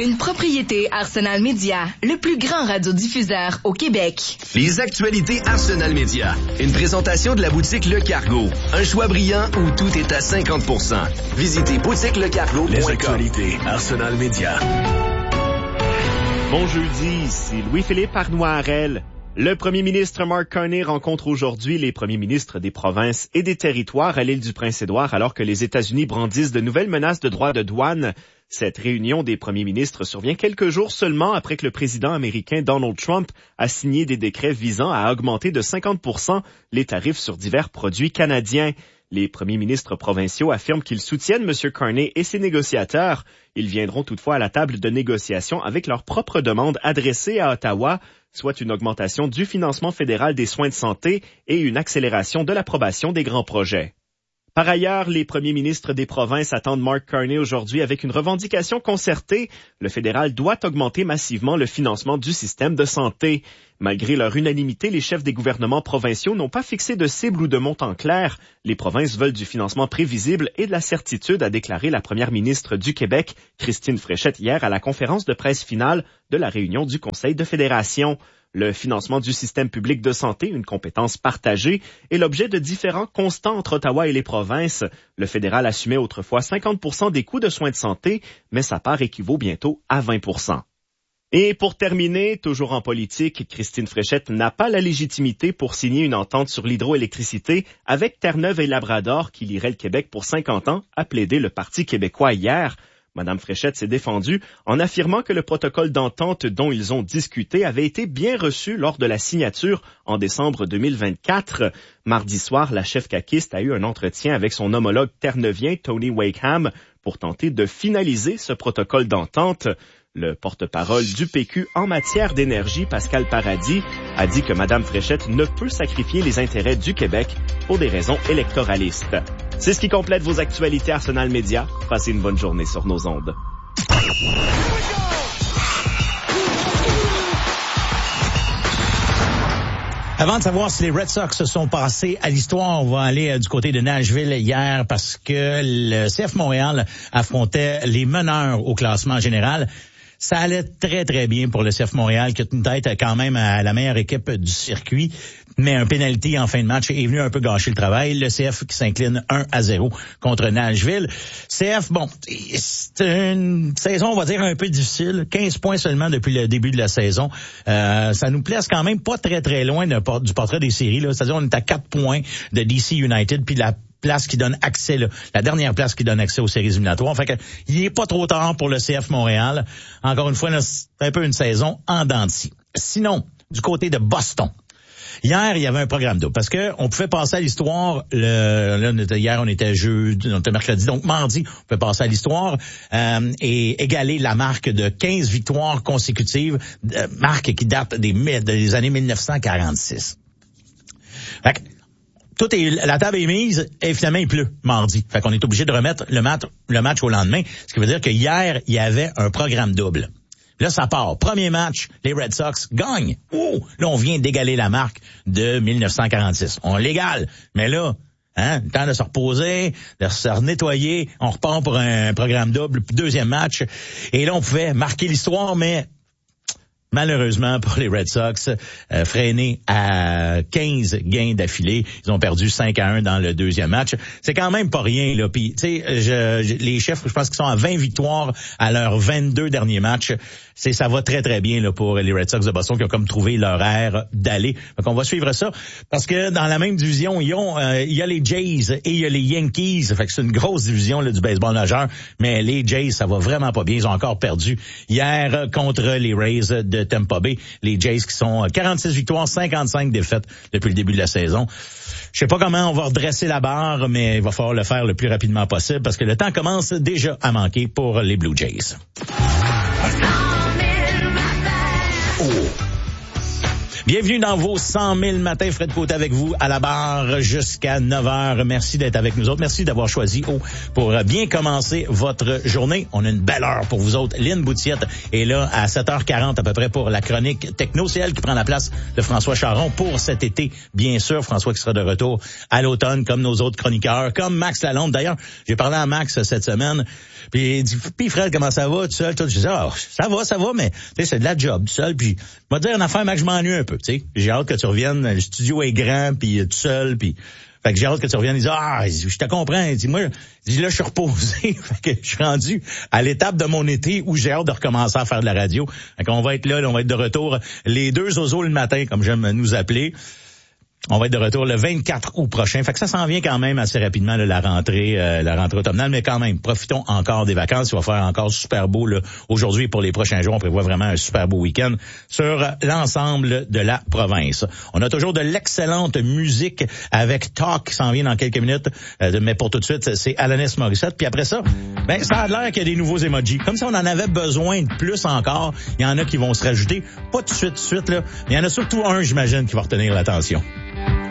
Une propriété Arsenal Média, le plus grand radiodiffuseur au Québec. Les actualités Arsenal Média. Une présentation de la boutique Le Cargo. Un choix brillant où tout est à 50%. Visitez boutiquelecargo.com. Les actualités Arsenal Média. Bon jeudi, ici Louis-Philippe Arnoirel. Le premier ministre Mark Carney rencontre aujourd'hui les premiers ministres des provinces et des territoires à l'île du Prince-Édouard alors que les États-Unis brandissent de nouvelles menaces de droits de douane. Cette réunion des premiers ministres survient quelques jours seulement après que le président américain Donald Trump a signé des décrets visant à augmenter de 50% les tarifs sur divers produits canadiens. Les premiers ministres provinciaux affirment qu'ils soutiennent M. Carney et ses négociateurs. Ils viendront toutefois à la table de négociation avec leurs propres demandes adressées à Ottawa, soit une augmentation du financement fédéral des soins de santé et une accélération de l'approbation des grands projets. Par ailleurs, les premiers ministres des provinces attendent Mark Carney aujourd'hui avec une revendication concertée. Le fédéral doit augmenter massivement le financement du système de santé. Malgré leur unanimité, les chefs des gouvernements provinciaux n'ont pas fixé de cible ou de montant clair. Les provinces veulent du financement prévisible et de la certitude, a déclaré la première ministre du Québec, Christine Fréchette, hier à la conférence de presse finale de la réunion du Conseil de fédération. Le financement du système public de santé, une compétence partagée, est l'objet de différends constants entre Ottawa et les provinces. Le fédéral assumait autrefois 50% des coûts de soins de santé, mais sa part équivaut bientôt à 20%. Et pour terminer, toujours en politique, Christine Fréchette n'a pas la légitimité pour signer une entente sur l'hydroélectricité avec Terre-Neuve et Labrador qui lierait le Québec pour 50 ans, a plaidé le Parti québécois hier. Madame Fréchette s'est défendue en affirmant que le protocole d'entente dont ils ont discuté avait été bien reçu lors de la signature en décembre 2024. Mardi soir, la chef caquiste a eu un entretien avec son homologue terneuvien Tony Wakeham pour tenter de finaliser ce protocole d'entente. Le porte-parole du PQ en matière d'énergie, Pascal Paradis, a dit que Mme Fréchette ne peut sacrifier les intérêts du Québec pour des raisons électoralistes. C'est ce qui complète vos actualités Arsenal Média. Passez une bonne journée sur nos ondes. Avant de savoir si les Red Sox se sont passés à l'histoire, on va aller du côté de Nashville hier parce que le CF Montréal affrontait les meneurs au classement général. Ça allait très, très bien pour le CF Montréal, qui a une tête quand même à la meilleure équipe du circuit. Mais un pénalty en fin de match est venu un peu gâcher le travail. Le CF qui s'incline 1-0 contre Nashville. CF, bon, c'est une saison, on va dire, un peu difficile. 15 points seulement depuis le début de la saison. Ça nous place quand même pas très, très loin du portrait des séries, là. C'est-à-dire, on est à 4 points de DC United, puis la place qui donne accès, là, la dernière place qui donne accès aux séries éliminatoires. Fait que il est pas trop tard pour le CF Montréal. Encore une fois, là, c'est un peu une saison en dents de scie. Sinon, du côté de Boston, hier, il y avait un programme double parce que on pouvait passer à l'histoire. Hier, on était mercredi, donc mardi, on pouvait passer à l'histoire et égaler la marque de 15 victoires consécutives, marque qui date des années 1946. Fait que, la table est mise et finalement il pleut mardi. Fait qu'on est obligé de remettre le match au lendemain. Ce qui veut dire que hier, il y avait un programme double. Là, ça part. Premier match, les Red Sox gagnent. Oh! Là, on vient d'égaler la marque de 1946. On l'égale. Mais là, le temps de se reposer, de se nettoyer. On repart pour un programme double. Deuxième match. Et là, on pouvait marquer l'histoire, mais malheureusement pour les Red Sox, freinés à 15 gains d'affilée. Ils ont perdu 5-1 dans le deuxième match. C'est quand même pas rien, là. Puis, tu sais, les chiffres, je pense qu'ils sont à 20 victoires à leurs 22 derniers matchs. Ça va très, très bien, là, pour les Red Sox de Boston qui ont comme trouvé leur aire d'aller. Donc, on va suivre ça. Parce que dans la même division, il y a les Jays et il y a les Yankees. Fait que c'est une grosse division, là, du baseball majeur. Mais les Jays, ça va vraiment pas bien. Ils ont encore perdu hier contre les Rays de Tampa Bay. Les Jays qui sont 46 victoires, 55 défaites depuis le début de la saison. Je sais pas comment on va redresser la barre, mais il va falloir le faire le plus rapidement possible parce que le temps commence déjà à manquer pour les Blue Jays. Bienvenue dans vos 100 000 matins. Fred Côté avec vous à la barre jusqu'à 9 heures. Merci d'être avec nous autres. Merci d'avoir choisi pour bien commencer votre journée. On a une belle heure pour vous autres. Lynn Boutiette est là à 7h40 à peu près pour la chronique techno. C'est elle qui prend la place de François Charon pour cet été. Bien sûr, François qui sera de retour à l'automne comme nos autres chroniqueurs, comme Max Lalonde. D'ailleurs, j'ai parlé à Max cette semaine. Puis il dit, puis Fred, comment ça va, tout seul? Je dis, ça va, mais tu sais, c'est de la job, tout seul. Puis, je vais te dire une affaire, Max, je m'ennuie un peu, tu sais. J'ai hâte que tu reviennes, le studio est grand, puis tout seul, puis... Fait que j'ai hâte que tu reviennes. Il dit, je te comprends. Il dit, moi, là, je suis reposé. Fait que je suis rendu à l'étape de mon été où j'ai hâte de recommencer à faire de la radio. Fait qu'on va être là, on va être de retour les 2 zozos le matin, comme j'aime nous appeler. On va être de retour le 24 août prochain. Fait que ça s'en vient quand même assez rapidement, là, la rentrée automnale. Mais quand même, profitons encore des vacances. Il va faire encore super beau là, aujourd'hui et pour les prochains jours. On prévoit vraiment un super beau week-end sur l'ensemble de la province. On a toujours de l'excellente musique avec Talk qui s'en vient dans quelques minutes. Mais pour tout de suite, c'est Alanis Morissette. Puis après ça, ça a l'air qu'il y a des nouveaux emojis. Comme si on en avait besoin de plus encore. Il y en a qui vont se rajouter. Pas tout de suite, là. Mais il y en a surtout un, j'imagine, qui va retenir l'attention.